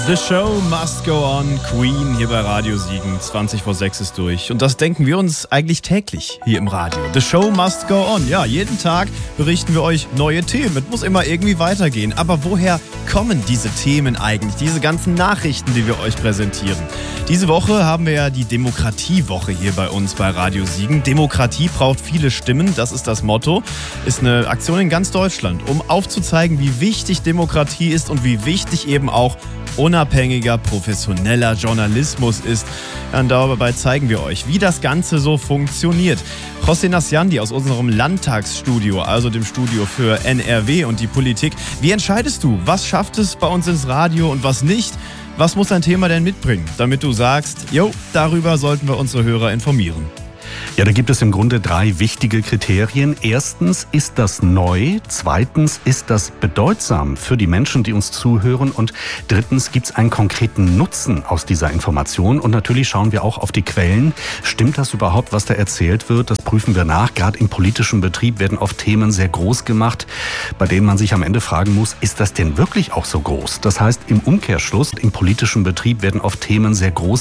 The show must go on. Queen hier bei Radio Siegen. 20 vor 6 ist durch. Und das denken wir uns eigentlich täglich hier im Radio. The show must go on. Ja, jeden Tag berichten wir euch neue Themen. Es muss immer irgendwie weitergehen. Aber woher kommen diese Themen eigentlich? Diese ganzen Nachrichten, die wir euch präsentieren. Diese Woche haben wir ja die Demokratiewoche hier bei uns bei Radio Siegen. Demokratie braucht viele Stimmen. Das ist das Motto. Ist eine Aktion in ganz Deutschland, um aufzuzeigen, wie wichtig Demokratie ist und wie wichtig eben auch unabhängiger, professioneller Journalismus ist. Ja, und dabei zeigen wir euch, wie das Ganze so funktioniert. José Nasciandi aus unserem Landtagsstudio, also dem Studio für NRW und die Politik. Wie entscheidest du, was schafft es bei uns ins Radio und was nicht? Was muss ein Thema denn mitbringen, damit du sagst, darüber sollten wir unsere Hörer informieren? Ja, da gibt es im Grunde 3 wichtige Kriterien. Erstens, ist das neu? Zweitens, ist das bedeutsam für die Menschen, die uns zuhören? Und drittens, gibt es einen konkreten Nutzen aus dieser Information? Und natürlich schauen wir auch auf die Quellen. Stimmt das überhaupt, was da erzählt wird? Das prüfen wir nach. Gerade im politischen Betrieb werden oft Themen sehr groß gemacht, bei denen man sich am Ende fragen muss, ist das denn wirklich auch so groß? Das heißt, im Umkehrschluss, im politischen Betrieb werden oft Themen sehr groß